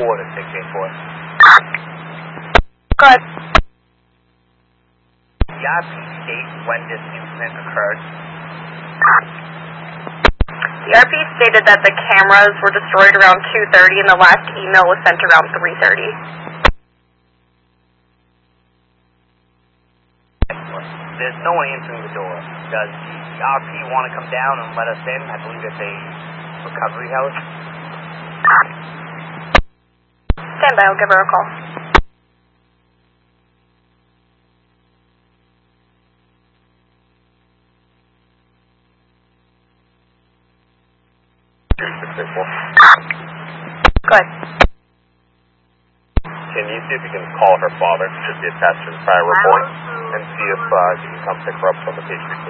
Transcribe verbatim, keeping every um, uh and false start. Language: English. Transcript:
four to six eight four. Go ahead. The I P state when this incident occurred. The R P stated that the cameras were destroyed around two thirty and the last email was sent around three thirty. There's no one answering the door. Does the R P want to come down and let us in? I believe it's a recovery house. Stand by, I'll give her a call. Go ahead. Can you see if you can call her father, should be attached to the prior report, and see if uh, he can come pick her up from the patient?